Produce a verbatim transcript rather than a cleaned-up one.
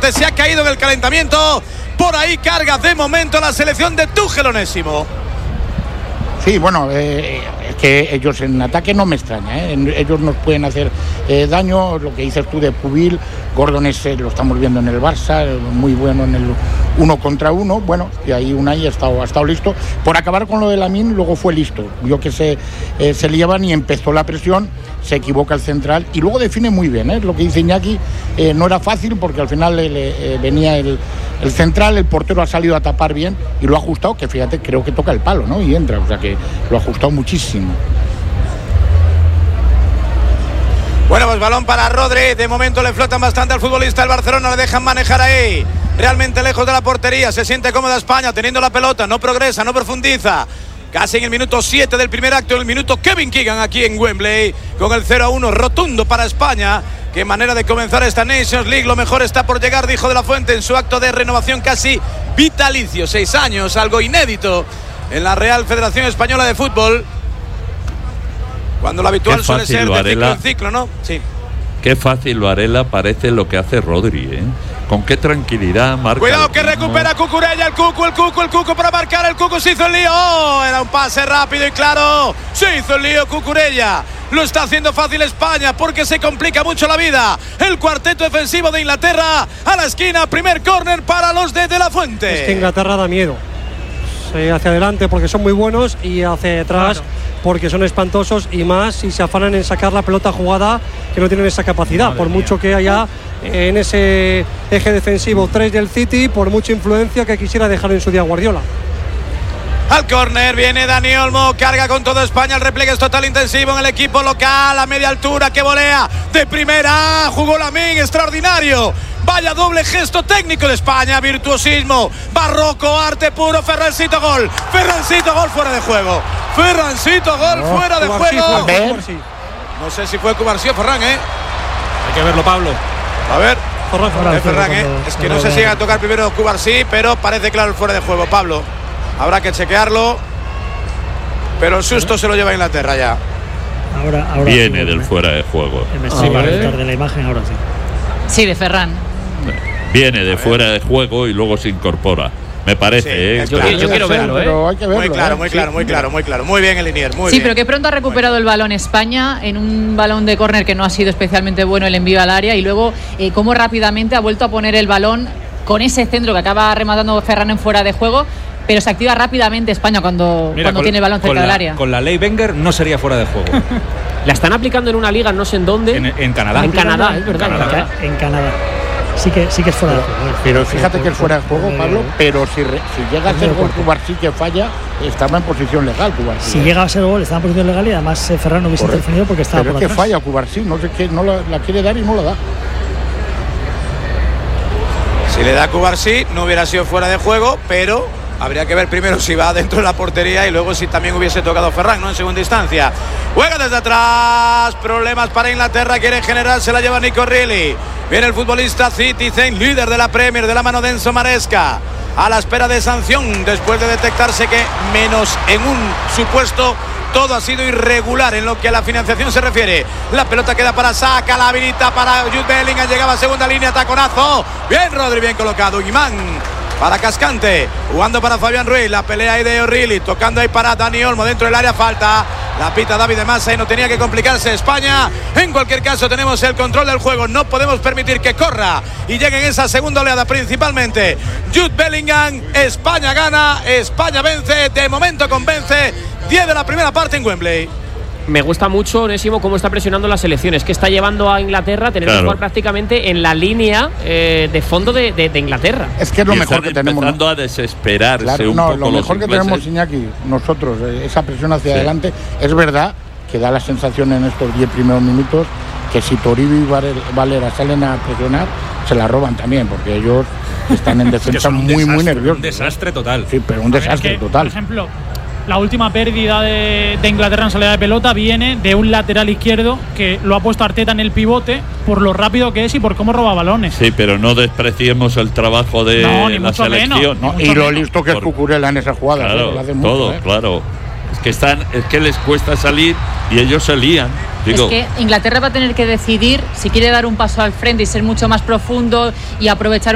fuerte, se ha caído en el calentamiento. Por ahí carga de momento la selección de Tuchel, Onésimo. Sí, bueno, eh, es que ellos en ataque no me extraña, ¿eh? Ellos nos pueden hacer eh, daño. Lo que dices tú de Pubil, Gordon ese lo estamos viendo en el Barça, muy bueno en el uno contra uno. Bueno, y ahí Unai ha estado, ha estado listo. Por acabar con lo de Lamine, luego fue listo. Vio que se, eh, se liaban y empezó la presión, se equivoca el central y luego define muy bien, ¿eh? Lo que dice Iñaki, eh, no era fácil porque al final eh, eh, venía el, el central, el portero ha salido a tapar bien y lo ha ajustado, que fíjate, creo que toca el palo, ¿no? Y entra, o sea que lo ha ajustado muchísimo. Bueno, pues balón para Rodri. De momento le flotan bastante al futbolista del Barcelona, le dejan manejar ahí. Realmente lejos de la portería, se siente cómoda España teniendo la pelota, no progresa, no profundiza. Casi en el minuto siete del primer acto, el minuto Kevin Keegan aquí en Wembley, con el cero a uno rotundo para España. Qué manera de comenzar esta Nations League, lo mejor está por llegar, dijo De la Fuente en su acto de renovación casi vitalicio, seis años, algo inédito en la Real Federación Española de Fútbol. Cuando lo habitual suele ser de ciclo en ciclo, ¿no? Sí. Qué fácil, Varela, parece lo que hace Rodri, ¿eh? Con qué tranquilidad marca. Cuidado que recupera Cucurella, el Cucu, el Cucu, el Cucu para marcar, el Cucu se hizo el lío. Oh, era un pase rápido y claro. Se hizo el lío Cucurella. Lo está haciendo fácil España porque se complica mucho la vida. El cuarteto defensivo de Inglaterra a la esquina, primer córner para los de De la Fuente. Es que Inglaterra da miedo. Se hacia adelante porque son muy buenos y hacia atrás claro, porque son espantosos, y más si se afanan en sacar la pelota jugada, que no tienen esa capacidad. Madre por mía. Mucho que haya en ese eje defensivo tres del City, por mucha influencia que quisiera dejar en su día Guardiola. Al córner viene Dani Olmo, carga con todo España, el repliegue es total intensivo en el equipo local, a media altura que volea de primera, jugó Lamine, extraordinario. Vaya doble gesto técnico de España, virtuosismo, barroco, arte puro, Ferrancito gol, Ferrancito gol fuera de juego, Ferrancito gol no, fuera de Cubarsí, juego. Fue, no sé si fue Cubarsí o Ferran, ¿eh? Hay que verlo, Pablo. A ver, Ferran, Ferran, Ferran, ¿eh? Es que no sé si llega a tocar primero Cubarsí, pero parece claro el fuera de juego, Pablo. Habrá que chequearlo, pero el susto se lo lleva a Inglaterra ya. Ahora, ahora viene sí, del fuera de juego. Me estoy para de la imagen ahora sí. Sí, de Ferran. Viene de fuera de juego y luego se incorpora. Me parece, sí, ¿eh? Yo, yo quiero verlo, ¿eh? Pero hay que verlo, muy claro, ¿eh? muy claro, muy claro, muy claro. Muy bien el Linier, muy sí, bien. pero que pronto ha recuperado el balón España en un balón de córner que no ha sido especialmente bueno el envío al área, y luego eh, cómo rápidamente ha vuelto a poner el balón con ese centro que acaba rematando Ferran en fuera de juego. Pero se activa rápidamente España cuando, Mira, cuando con, tiene el balón cerca la, del área. Con la ley Wenger no sería fuera de juego. La están aplicando en una liga, no sé en dónde. En, en Canadá. En Canadá, es verdad. Canadá. En Canadá. Sí que, sí que es fuera de juego. Pero fíjate que es fuera de juego, Pablo, pero si, re, si llega a ser gol Cubarsí que falla, estaba en posición legal Cubarsí. Si llega a ser gol, estaba en posición legal y además eh, Ferran no hubiese Correcto. intervenido porque estaba pero por es que atrás. falla Cubarsí, no sé qué, no la, la quiere dar y no la da. Si le da Cubarsí no hubiera sido fuera de juego, pero habría que ver primero si va dentro de la portería y luego si también hubiese tocado Ferran, ¿no? En segunda instancia. Juega desde atrás. Problemas para Inglaterra. Quiere generar. Se la lleva Nico Reilly. Viene el futbolista Citizen, líder de la Premier, de la mano de Enzo Maresca. A la espera de sanción después de detectarse que menos en un supuesto todo ha sido irregular en lo que a la financiación se refiere. La pelota queda para Saka, la habilita para Jude Bellingham. Llegaba a segunda línea, taconazo. Bien Rodri, bien colocado. Guimán para Cascante, jugando para Fabián Ruiz, la pelea ahí de O'Reilly, tocando ahí para Dani Olmo dentro del área, falta, la pita David de Massa y no tenía que complicarse España. En cualquier caso tenemos el control del juego, no podemos permitir que corra y llegue en esa segunda oleada principalmente Jude Bellingham. España gana, España vence, de momento convence. diez de la primera parte en Wembley. Me gusta mucho, Onésimo, cómo está presionando las selecciones, que está llevando a Inglaterra a tener claro. que jugar prácticamente en la línea eh, de fondo de, de, de Inglaterra. Es que es lo y mejor que tenemos. Empezando ¿no? a desesperarse claro, un no, poco lo mejor los que tenemos, Iñaki, nosotros, esa presión hacia sí. adelante, es verdad que da la sensación en estos diez primeros minutos que si Toribio y Valera salen a presionar, se la roban también, porque ellos están en defensa es que muy, desastre, muy nerviosos. Un desastre total. Sí, pero un desastre que, total. Por ejemplo, la última pérdida de, de Inglaterra en salida de pelota viene de un lateral izquierdo que lo ha puesto Arteta en el pivote por lo rápido que es y por cómo roba balones. Sí, pero no despreciemos el trabajo de no, ni la mucho selección. Menos, no, ni y mucho lo menos. listo que es Cucurella en esa jugada. Claro, lo hacen todo, mucho, ¿eh? claro. Es que están, es que les cuesta salir y ellos se lían. Digo. Es que Inglaterra va a tener que decidir si quiere dar un paso al frente y ser mucho más profundo y aprovechar